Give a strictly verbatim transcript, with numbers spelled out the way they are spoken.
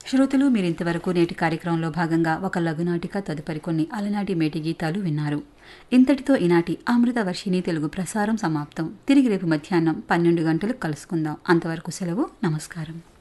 శ్రోతలు మీరింతవరకు నేటి కార్యక్రమంలో భాగంగా ఒక లఘునాటిక తదుపరి కొన్ని అలనాటి మేటి గీతాలు విన్నారు. ఇంతటితో ఈనాటి అమృత వర్షిణి తెలుగు ప్రసారం సమాప్తం. తిరిగి రేపు మధ్యాహ్నం పన్నెండు గంటలకు కలుసుకుందాం. అంతవరకు సెలవు. నమస్కారం.